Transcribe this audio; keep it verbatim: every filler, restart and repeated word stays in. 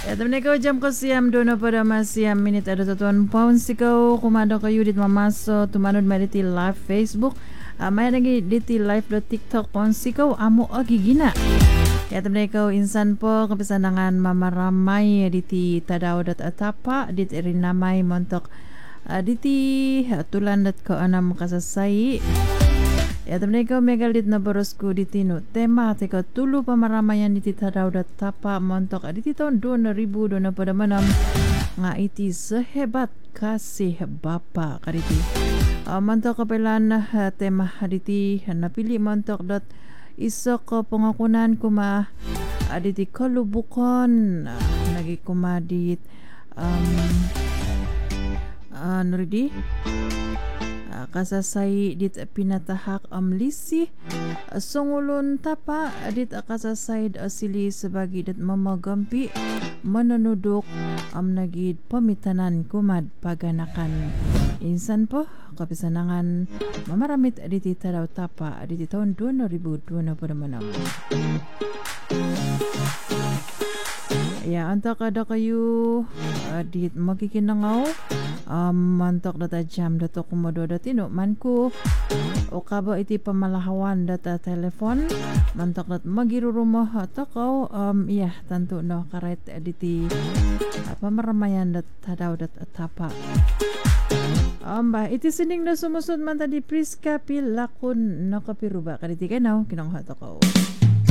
Ya temen ko jam ko siam dono pada masiam minit ada tuan pound siko kumado kayu dit mamaso tumanod mediti live Facebook amay lagi diti live do TikTok pound siko amu agi gina. Ya temen ko insan po kepesanangan mamaramay diti tadaw dat atapa dit rinamay montok uh, diti tulan dat ko anam kasasai. Ya temen ko megalit na borosku ditino tema teko tulu pamaramayan diti tadaw dat tapa montok diti tahun dua ribu dua pada manam nga iti sehebat kasih bapa kaditi uh, montok kapelan uh, tema diti napili montok dot isok pengakunan kuma aditi kalubukon uh, nagi kumadit um, uh, nuridi kasasay dit pinatahak amlisi sungulun tapa dit kasasay asili sebagai dit mamagampi mananudok am nagid pamitanan kumad paganakan insan po kapisanangan mamaramit diti tadaw tapa diti tahun dua ribu dua pada manam. Ya antak ada kayu uh, dit makikinangaw um, mantok data jam data kumodo datino manku o kaba iti pamalahawan data telepon mantok dat magiru rumah takaw um, iya tanto no karet diti uh, pamaramayan dat tadaw dat tapa amba iti sining na sumusod man tadi Priska pilakon nakapiruba kaditi kanaw kinangha takaw.